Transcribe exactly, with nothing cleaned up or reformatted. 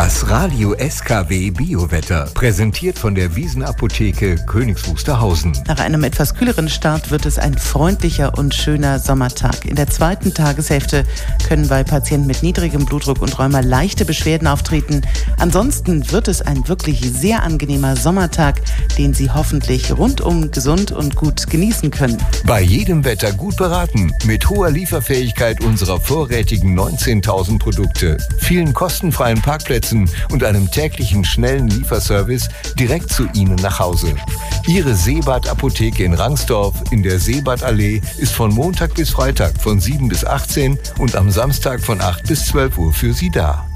Das Radio S K W Biowetter, präsentiert von der Wiesenapotheke Königs Wusterhausen. Nach einem etwas kühleren Start wird es ein freundlicher und schöner Sommertag. In der zweiten Tageshälfte können bei Patienten mit niedrigem Blutdruck und Rheuma leichte Beschwerden auftreten. Ansonsten wird es ein wirklich sehr angenehmer Sommertag, den Sie hoffentlich rundum gesund und gut genießen können. Bei jedem Wetter gut beraten, mit hoher Lieferfähigkeit unserer vorrätigen neunzehntausend Produkte, vielen kostenfreien Parkplätzen und einem täglichen schnellen Lieferservice direkt zu Ihnen nach Hause. Ihre Seebad Apotheke in Rangsdorf in der Seebadallee ist von Montag bis Freitag von sieben bis achtzehn und am Samstag von acht bis zwölf Uhr für Sie da.